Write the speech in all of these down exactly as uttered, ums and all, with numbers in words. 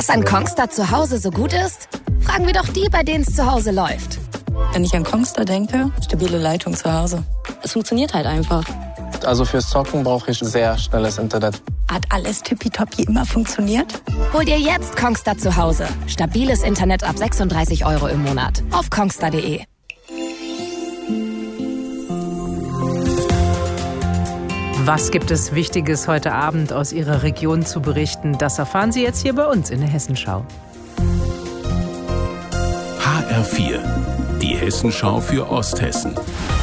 Was an Kongstar zu Hause so gut ist? Fragen wir doch die, bei denen es zu Hause läuft. Wenn ich an Kongstar denke, stabile Leitung zu Hause. Es funktioniert halt einfach. Also fürs Zocken brauche ich sehr schnelles Internet. Hat alles tippitoppi immer funktioniert? Hol dir jetzt Kongstar zu Hause. Stabiles Internet ab sechsunddreißig Euro im Monat. Auf kongstar punkt de. Was gibt es Wichtiges heute Abend aus Ihrer Region zu berichten? Das erfahren Sie jetzt hier bei uns in der Hessenschau. H R vier, die Hessenschau für Osthessen.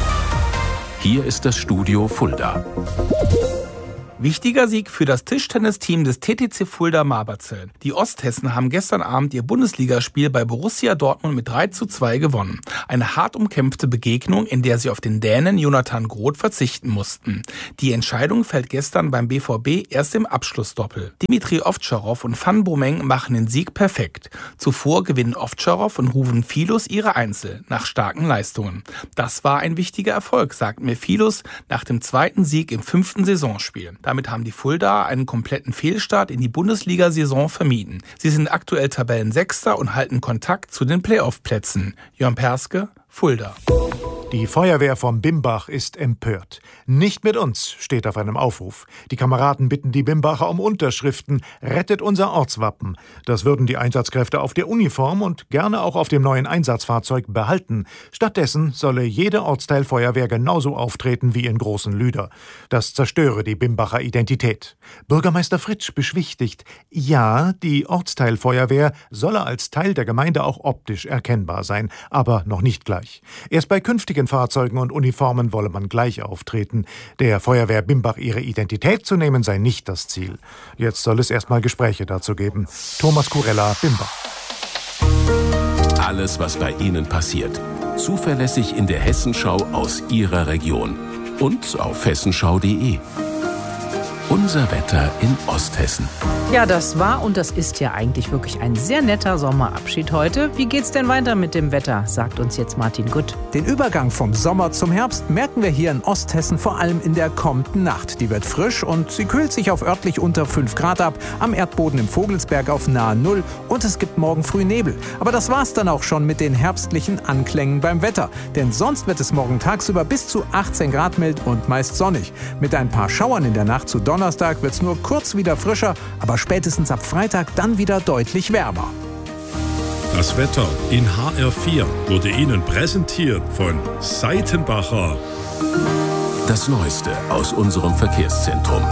Hier ist das Studio Fulda. Wichtiger Sieg für das Tischtennisteam des T T C Fulda Marberzell. Die Osthessen haben gestern Abend ihr Bundesligaspiel bei Borussia Dortmund mit drei zu zwei gewonnen. Eine hart umkämpfte Begegnung, in der sie auf den Dänen Jonathan Groth verzichten mussten. Die Entscheidung fällt gestern beim B V B erst im Abschlussdoppel. Dimitri Ovtcharov und Van Bommeng machen den Sieg perfekt. Zuvor gewinnen Ovtcharov und Ruven Filus ihre Einzel nach starken Leistungen. Das war ein wichtiger Erfolg, sagt mir Filus nach dem zweiten Sieg im fünften Saisonspiel. Damit haben die Fuldaer einen kompletten Fehlstart in die Bundesliga-Saison vermieden. Sie sind aktuell Tabellensechster und halten Kontakt zu den Playoff-Plätzen. Jörn Perske, Fulda. Die Feuerwehr vom Bimbach ist empört. Nicht mit uns, steht auf einem Aufruf. Die Kameraden bitten die Bimbacher um Unterschriften. Rettet unser Ortswappen. Das würden die Einsatzkräfte auf der Uniform und gerne auch auf dem neuen Einsatzfahrzeug behalten. Stattdessen solle jede Ortsteilfeuerwehr genauso auftreten wie in Großen Lüder. Das zerstöre die Bimbacher Identität. Bürgermeister Fritsch beschwichtigt, ja, die Ortsteilfeuerwehr solle als Teil der Gemeinde auch optisch erkennbar sein, aber noch nicht gleich. Erst bei künftigen Fahrzeugen und Uniformen wolle man gleich auftreten. Der Feuerwehr Bimbach ihre Identität zu nehmen, sei nicht das Ziel. Jetzt soll es erstmal Gespräche dazu geben. Thomas Kurella, Bimbach. Alles, was bei Ihnen passiert. Zuverlässig in der Hessenschau aus Ihrer Region. Und auf hessenschau punkt de. Unser Wetter in Osthessen. Ja, das war und das ist ja eigentlich wirklich ein sehr netter Sommerabschied heute. Wie geht's denn weiter mit dem Wetter, sagt uns jetzt Martin Gutt. Den Übergang vom Sommer zum Herbst merken wir hier in Osthessen vor allem in der kommenden Nacht. Die wird frisch und sie kühlt sich auf örtlich unter fünf Grad ab, am Erdboden im Vogelsberg auf nahe Null und es gibt morgen früh Nebel. Aber das war's dann auch schon mit den herbstlichen Anklängen beim Wetter. Denn sonst wird es morgen tagsüber bis zu achtzehn Grad mild und meist sonnig. Mit ein paar Schauern in der Nacht zu Donnerstag wird's nur kurz wieder frischer, aber spätestens ab Freitag dann wieder deutlich wärmer. Das Wetter in H R vier wurde Ihnen präsentiert von Seitenbacher. Das Neueste aus unserem Verkehrszentrum.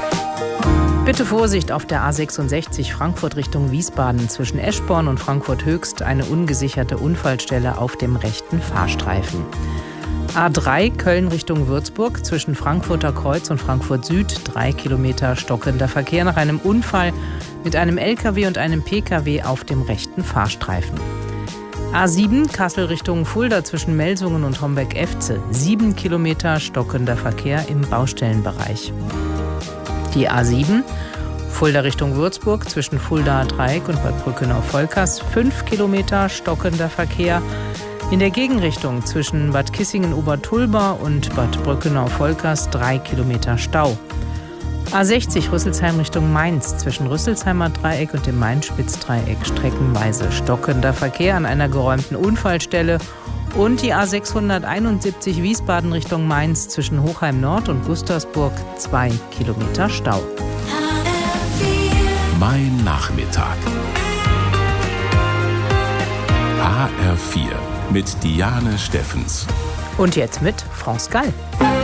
Bitte Vorsicht auf der A sechsundsechzig Frankfurt Richtung Wiesbaden zwischen Eschborn und Frankfurt Höchst, eine ungesicherte Unfallstelle auf dem rechten Fahrstreifen. A drei Köln Richtung Würzburg zwischen Frankfurter Kreuz und Frankfurt Süd, drei Kilometer stockender Verkehr nach einem Unfall mit einem L K W und einem P K W auf dem rechten Fahrstreifen. A sieben Kassel Richtung Fulda zwischen Melsungen und Homberg-Efze, sieben Kilometer stockender Verkehr im Baustellenbereich. Die A sieben Fulda Richtung Würzburg zwischen Fulda Dreieck und Bad Brückenau-Volkers, fünf Kilometer stockender Verkehr. In der Gegenrichtung zwischen Bad Kissingen-Obertulba und Bad Brückenau-Volkers drei Kilometer Stau. A sechzig Rüsselsheim Richtung Mainz zwischen Rüsselsheimer Dreieck und dem Main-Spitz-Dreieck streckenweise stockender Verkehr an einer geräumten Unfallstelle. Und die A sechshunderteinundsiebzig Wiesbaden Richtung Mainz zwischen Hochheim Nord und Gustavsburg zwei Kilometer Stau. Mein Nachmittag. H R vier mit Diane Steffens. Und jetzt mit France Gall.